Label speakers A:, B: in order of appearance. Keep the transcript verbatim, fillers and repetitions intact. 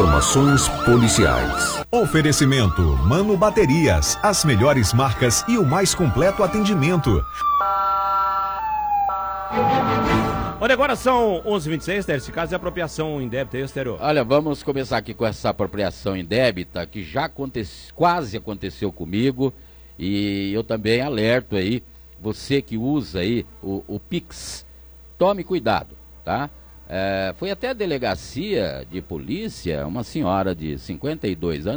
A: Informações policiais.
B: Oferecimento Mano Baterias, as melhores marcas e o mais completo atendimento.
C: Olha, agora são onze e vinte e seis, esse caso é apropriação indébita, é isso, Tero?
D: Olha, vamos começar aqui com essa apropriação indébita, que já acontece, quase aconteceu comigo, e eu também alerto aí, você que usa aí o, o Pix, tome cuidado, tá? É, foi até a delegacia de polícia, uma senhora de cinquenta e dois anos,